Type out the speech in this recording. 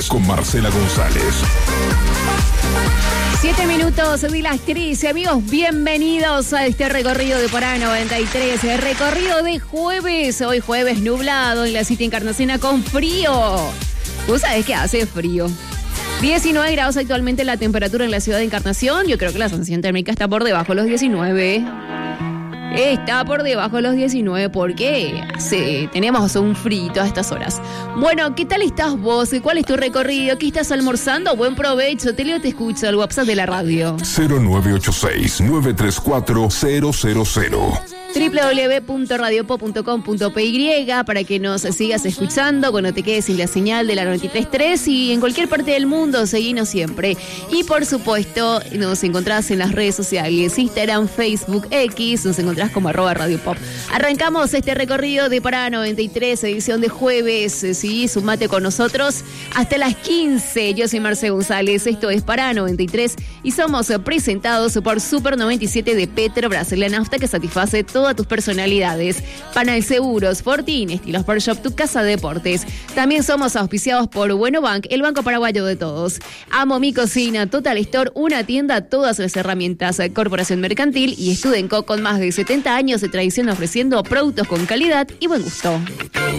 con Marcela González. 7 minutos de las 13, amigos, bienvenidos a este recorrido de Pará 93, el recorrido de jueves, hoy jueves nublado en la City Encarnación con frío. ¿Vos sabés que hace frío? 19 grados actualmente la temperatura en la ciudad de Encarnación, yo creo que la sensación térmica está por debajo de los 19. Está por debajo de los 19, ¿por qué? Sí, tenemos un frío a estas horas. Bueno, ¿qué tal estás vos? ¿Cuál es tu recorrido? ¿Qué estás almorzando? Buen provecho. Te leo, te escucho al WhatsApp de la radio. 0986-934-000. www.radiopop.com.py para que nos sigas escuchando cuando te quedes sin la señal de la 93.3 y en cualquier parte del mundo, seguinos siempre. Y por supuesto, nos encontrás en las redes sociales, Instagram, Facebook, X, nos encontrás como @radiopop. Arrancamos este recorrido de Pará 93, edición de jueves, sí, sumate con nosotros hasta las 15. Yo soy Marcela González, esto es Pará 93 y somos presentados por Super 97 de Petrobras, la nafta que satisface todas tus personalidades. Panal Seguros, Fortín, Estilos Sport Shop, tu casa de deportes. También somos auspiciados por Bueno Bank, el banco paraguayo de todos. Amo mi cocina, Total Store, una tienda, todas las herramientas, Corporación Mercantil y Studenco con más de 70 años de tradición ofreciendo productos con calidad y buen gusto.